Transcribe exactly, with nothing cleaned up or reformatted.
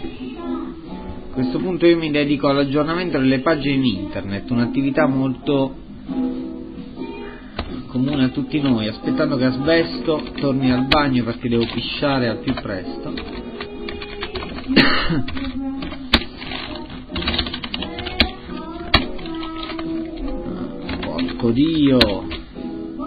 A questo punto io mi dedico all'aggiornamento delle pagine in internet, un'attività molto comune a tutti noi, aspettando che Asbesto torni al bagno perché devo pisciare al più presto. Porco Dio!